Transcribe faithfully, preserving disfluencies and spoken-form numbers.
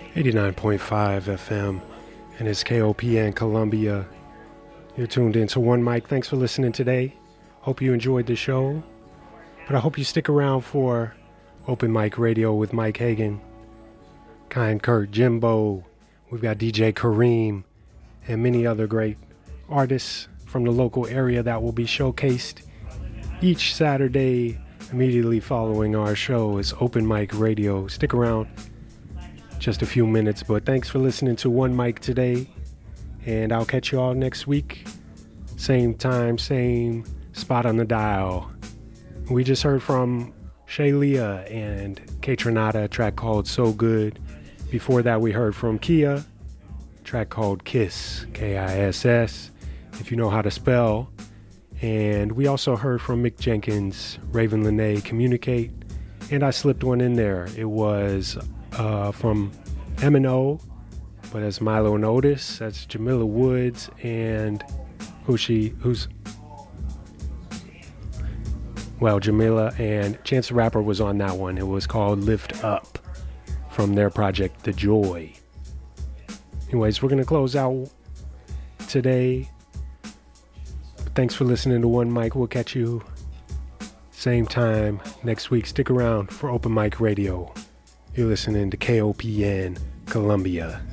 eighty-nine point five F M, and it's K O P N Columbia. You're tuned into One Mic. Thanks for listening today. Hope you enjoyed the show, but I hope you stick around for Open Mic Radio with Mike Hagan, Kind Kurt, Jimbo. We've got D J Kareem and many other great artists from the local area that will be showcased each Saturday immediately following our show. Is Open Mic Radio. Stick around just a few minutes, but thanks for listening to One Mic today, and I'll catch you all next week. Same time, same spot on the dial. We just heard from Shay Leah and K Tronada, a track called So Good. Before that, we heard from Kia, a track called Kiss, K I S S, if you know how to spell. And we also heard from Mick Jenkins, Raven Lene, Communicate, and I slipped one in there. It was uh, from M and O, but that's Milo and Otis. That's Jamila Woods and who she, who's, well, Jamila and Chance the Rapper was on that one. It was called Lift Up from their project, The Joy. Anyways, we're going to close out today. Thanks for listening to One Mic. We'll catch you same time next week. Stick around for Open Mic Radio. You're listening to K O P N Columbia.